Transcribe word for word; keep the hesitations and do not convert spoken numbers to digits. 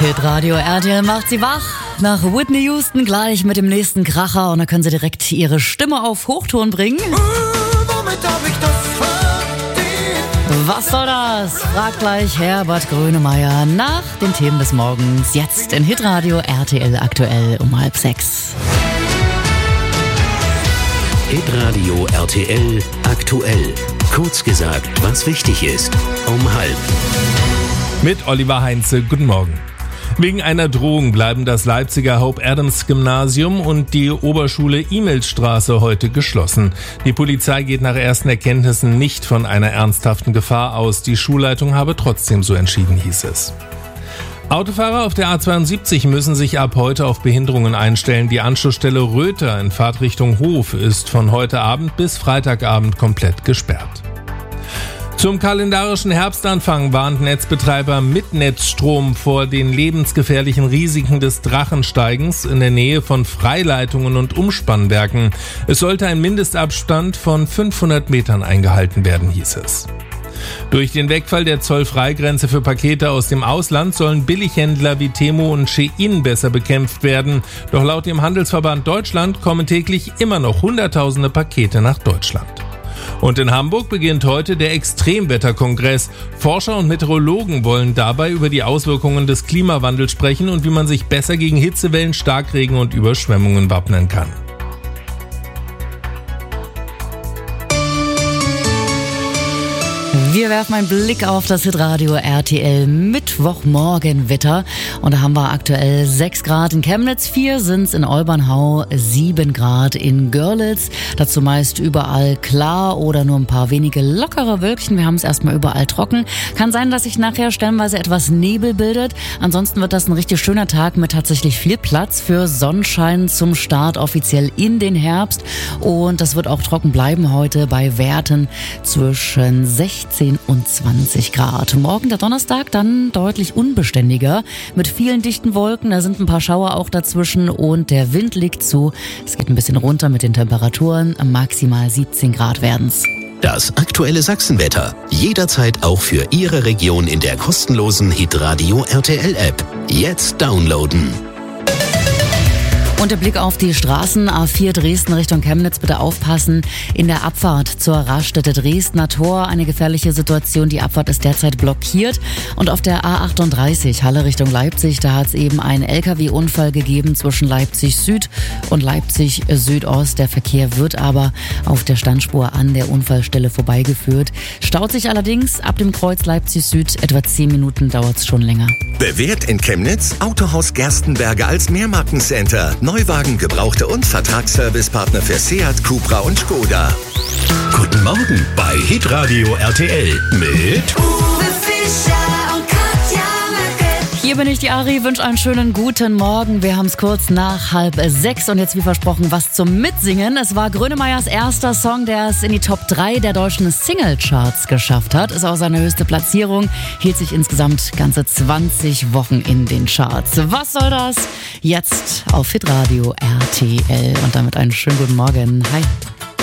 Hitradio R T L macht sie wach. Nach Whitney Houston gleich mit dem nächsten Kracher und da können sie direkt ihre Stimme auf Hochtouren bringen. Uh, womit hab ich das verdient? Was soll das? Fragt gleich Herbert Grönemeyer nach den Themen des Morgens. Jetzt in Hitradio R T L aktuell um halb sechs. Hitradio R T L aktuell. Kurz gesagt, was wichtig ist. Um halb. Mit Oliver Heinze, guten Morgen. Wegen einer Drohung bleiben das Leipziger Hope-Adams-Gymnasium und die Oberschule Imelsstraße heute geschlossen. Die Polizei geht nach ersten Erkenntnissen nicht von einer ernsthaften Gefahr aus. Die Schulleitung habe trotzdem so entschieden, hieß es. Autofahrer auf der A zweiundsiebzig müssen sich ab heute auf Behinderungen einstellen. Die Anschlussstelle Röther in Fahrtrichtung Hof ist von heute Abend bis Freitagabend komplett gesperrt. Zum kalendarischen Herbstanfang warnt Netzbetreiber mit Netzstrom vor den lebensgefährlichen Risiken des Drachensteigens in der Nähe von Freileitungen und Umspannwerken. Es sollte ein Mindestabstand von fünfhundert Metern eingehalten werden, hieß es. Durch den Wegfall der Zollfreigrenze für Pakete aus dem Ausland sollen Billighändler wie Temu und Shein besser bekämpft werden. Doch laut dem Handelsverband Deutschland kommen täglich immer noch Hunderttausende Pakete nach Deutschland. Und in Hamburg beginnt heute der Extremwetterkongress. Forscher und Meteorologen wollen dabei über die Auswirkungen des Klimawandels sprechen und wie man sich besser gegen Hitzewellen, Starkregen und Überschwemmungen wappnen kann. Wir werfen einen Blick auf das Hitradio R T L Mittwochmorgenwetter und da haben wir aktuell sechs Grad in Chemnitz, vier sind's in Olbernhau, sieben Grad in Görlitz. Dazu meist überall klar oder nur ein paar wenige lockere Wölkchen. Wir haben es erstmal überall trocken. Kann sein, dass sich nachher stellenweise etwas Nebel bildet. Ansonsten wird das ein richtig schöner Tag mit tatsächlich viel Platz für Sonnenschein zum Start offiziell in den Herbst. Und das wird auch trocken bleiben heute bei Werten zwischen sechzehn und zwanzig Grad. Morgen der Donnerstag dann deutlich unbeständiger mit vielen dichten Wolken. Da sind ein paar Schauer auch dazwischen und der Wind liegt zu. Es geht ein bisschen runter mit den Temperaturen. Maximal siebzehn Grad werden's. Das aktuelle Sachsenwetter. Jederzeit auch für Ihre Region in der kostenlosen Hitradio R T L App. Jetzt downloaden. Und der Blick auf die Straßen. A vier Dresden Richtung Chemnitz, bitte aufpassen. In der Abfahrt zur Raststätte Dresdner Tor eine gefährliche Situation. Die Abfahrt ist derzeit blockiert. Und auf der A achtunddreißig Halle Richtung Leipzig, da hat es eben einen L K W-Unfall gegeben zwischen Leipzig Süd und Leipzig Südost. Der Verkehr wird aber auf der Standspur an der Unfallstelle vorbeigeführt. Staut sich allerdings ab dem Kreuz Leipzig Süd. Etwa zehn Minuten dauert es schon länger. Bewährt in Chemnitz Autohaus Gerstenberger als Mehrmarkencenter. Neuwagen, Gebrauchte und Vertragsservicepartner für Seat, Cupra und Skoda. Guten Morgen bei Hitradio R T L mit Uwe Fischer und Katja Möcke. Hier bin ich, die Ari, wünsche einen schönen guten Morgen. Wir haben es kurz nach halb sechs und jetzt wie versprochen was zum Mitsingen. Es war Grönemeyers erster Song, der es in die Top drei der deutschen Singlecharts geschafft hat. Ist auch seine höchste Platzierung, hielt sich insgesamt ganze zwanzig Wochen in den Charts. Was soll das? Jetzt auf Hitradio R T L und damit einen schönen guten Morgen. Hi.